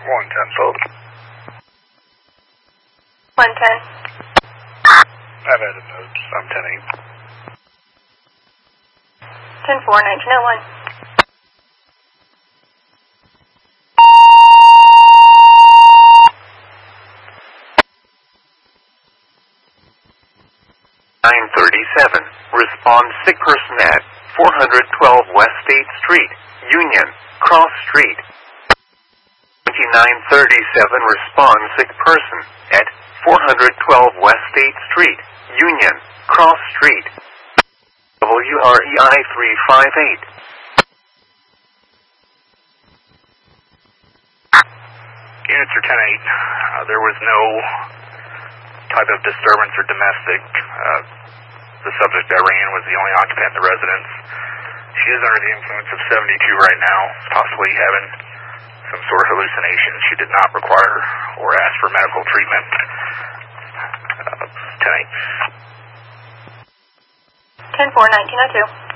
110 vote. 110. I've added notes. I'm 10-8. 10-4, 1901. Respond sick person at 412 West State Street, Union, Cross Street. 2937 respond sick person at 412 West State Street, Union, Cross Street. WREI 358. Units are 10-8. There was no type of disturbance or domestic. The subject, Irene, was the only occupant in the residence. She is under the influence of 72 right now, possibly having some sort of hallucination. She did not require or ask for medical treatment. 10-8. 10-4, 1902.